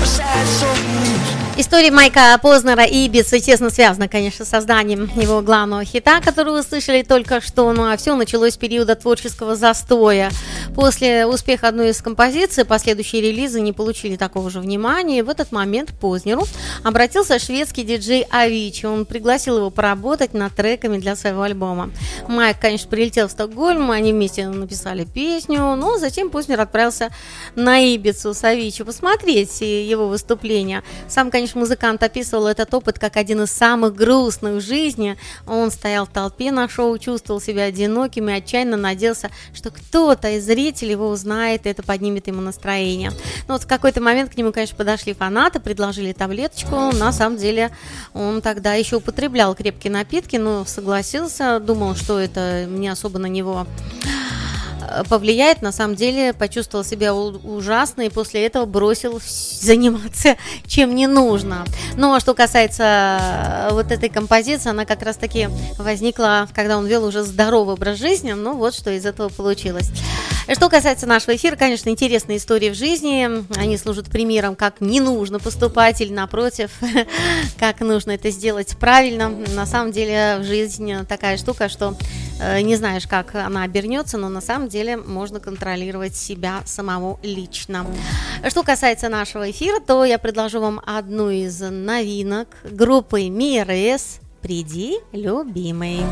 История Майка Познера и Ибицы тесно связана, конечно, с созданием его главного хита, который вы услышали только что. Ну а все началось с периода творческого застоя. После успеха одной из композиций последующие релизы не получили такого же внимания. И в этот момент к Познеру обратился шведский диджей Avicii. Он пригласил его поработать над треками для своего альбома. Майк, конечно, прилетел в Стокгольм, они вместе написали песню, но затем Познер отправился на Ибицу с Avicii посмотреть его выступление. Сам, конечно, музыкант описывал этот опыт как один из самых грустных в жизни. Он стоял в толпе на шоу, чувствовал себя одиноким и отчаянно надеялся, что кто-то из зрителей его узнает, и это поднимет ему настроение. Но вот в какой-то момент к нему, конечно, подошли фанаты, предложили таблеточку. На самом деле он тогда еще употреблял крепкие напитки, но согласился, думал, что это не особо на него повлияет. На самом деле почувствовал себя ужасно и после этого бросил заниматься чем не нужно. Но что касается вот этой композиции, она как раз таки возникла, когда он вел уже здоровый образ жизни. Ну вот что из этого получилось. Что касается нашего эфира, конечно, интересные истории в жизни. Они служат примером, как не нужно поступать или, напротив, как нужно это сделать правильно. На самом деле в жизни такая штука, что не знаешь, как она обернется, но на самом деле можно контролировать себя самому лично. Что касается нашего эфира, то я предложу вам одну из новинок группы МИРС «Приди, любимый».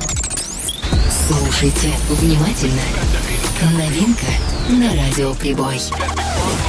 Слушайте внимательно. Новинка на радио Прибой.